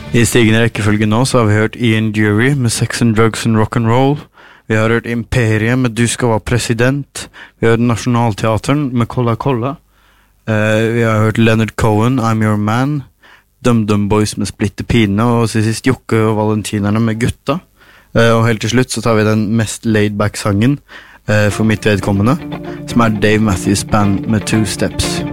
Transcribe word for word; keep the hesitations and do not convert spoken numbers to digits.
I stigende rekkefølge nå så har vi hørt Ian Dury med Sex and Drugs and Rock'n'Roll. Vi har hørt Imperiet med Du skal være president. Vi har hørt Nationalteateren med Kolla Kolla. Uh, vi har hørt Leonard Cohen, I'm Your Man. Dum Dum Boys med Splitter Pine. Og til sist Jokke og Valentinerne med Gutta. Uh, og helt til slutt så tar vi den mest laid-back sangen uh, for mitt vedkommende, som er Dave Matthews Band med Two Steps.